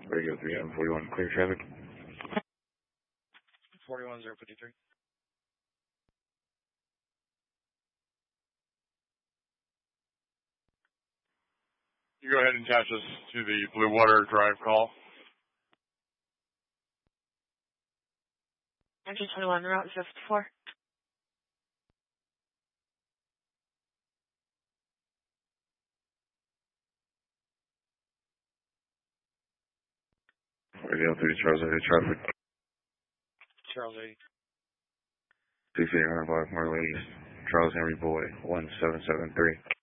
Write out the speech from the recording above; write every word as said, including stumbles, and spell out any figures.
Radio three M forty-one, clear traffic. forty-one zero fifty-three. You go ahead and attach us to the Blue Water Drive call. Engine twenty-one, route zero fifty-four. Radio three, Charles eighty, traffic. Charles eighty. six eight hundred block, Marley East. Charles Henry Boy, one seven seven three.